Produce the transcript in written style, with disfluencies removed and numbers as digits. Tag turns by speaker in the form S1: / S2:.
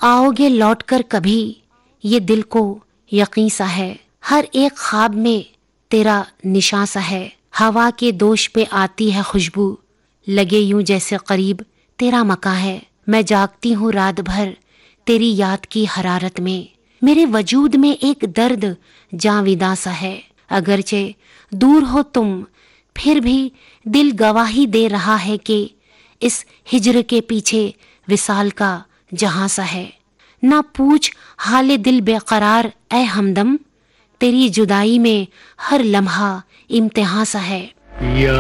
S1: आओगे लौट कर कभी, ये दिल को यकीन सा है। हर एक ख्वाब में तेरा निशान सा है। हवा के दोष पे आती है खुशबू, लगे यूं जैसे करीब तेरा मकान है। मैं जागती हूँ रात भर तेरी याद की हरारत में। मेरे वजूद में एक दर्द जाविदा सा है। अगरचे दूर हो तुम, फिर भी दिल गवाही दे रहा है कि इस हिज्र के पीछे विसाल का जहां सा है। ना पूछ हाले दिल बेकरार ए हमदम, तेरी जुदाई में हर लम्हा इम्तिहान सा है।